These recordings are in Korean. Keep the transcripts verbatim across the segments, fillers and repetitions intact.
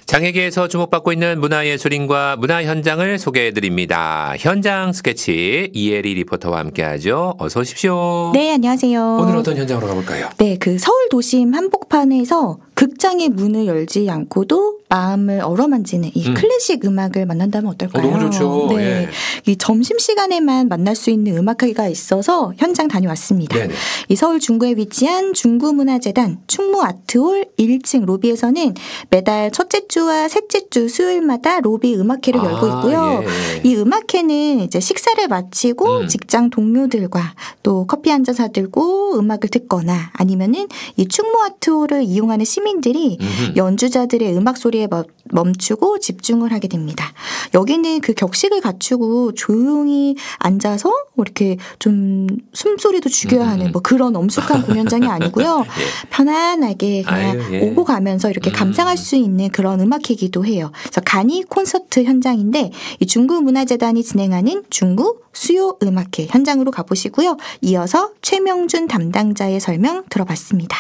장애계에서 주목받고 있는 문화예술인과 문화 현장을 소개해드립니다. 현장 스케치 이혜리 리포터와 함께하죠. 어서 오십시오. 네, 안녕하세요. 오늘 어떤 현장으로 가볼까요? 네, 그 서울 도심 한복판에서 극장의 문을 열지 않고도 마음을 어루만지는 이 음. 클래식 음악을 만난다면 어떨까요? 어, 너무 좋죠. 네, 예. 이 점심 시간에만 만날 수 있는 음악회가 있어서 현장 다녀왔습니다. 네네. 이 서울 중구에 위치한 중구문화재단 충무아트홀 일 층 로비에서는 매달 첫째 주와 셋째 주 수요일마다 로비 음악회를 아, 열고 있고요. 예. 이 음악회는 이제 식사를 마치고 음. 직장 동료들과 또 커피 한 잔 사들고 음악을 듣거나 아니면은 이 충무아트홀을 이용하는 시민들이 음흠. 연주자들의 음악 소리에 멈- 멈추고 집중을 하게 됩니다. 여기는 그 격식을 갖추고 조용히 앉아서 이렇게 좀 숨소리도 죽여야 음. 하는 뭐 그런 엄숙한 공연장이 아니고요. 예. 편안하게 그냥 아유, 예. 오고 가면서 이렇게 음. 감상할 수 있는 그런 음악회이기도 해요. 그래서 간이 콘서트 현장인데 이 중구문화재단이 진행하는 중구 수요 음악회 현장으로 가보시고요. 이어서 최명준 담당자의 설명 들어봤습니다.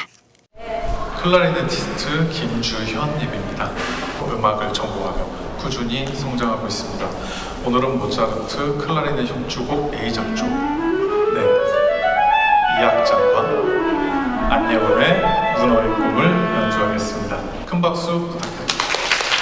클라리네티스트 김주현님입니다. 음악을 전공하며 꾸준히 성장하고 있습니다. 오늘은 모차르트 클라리넷 협주곡 A작조 네, 이 악장과 안예원의 문어의 꿈을 연주하겠습니다. 큰 박수 부탁드립니다.